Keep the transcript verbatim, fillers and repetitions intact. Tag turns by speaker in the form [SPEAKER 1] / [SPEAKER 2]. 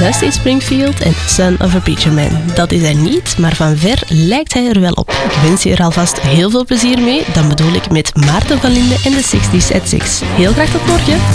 [SPEAKER 1] Dusty Springfield en Son of a Preacher Man. Dat is hij niet, maar van ver lijkt hij er wel op. Ik wens je er alvast heel veel plezier mee. Dan bedoel ik met Maarten van Linden en de zestig's at six. Heel graag tot morgen.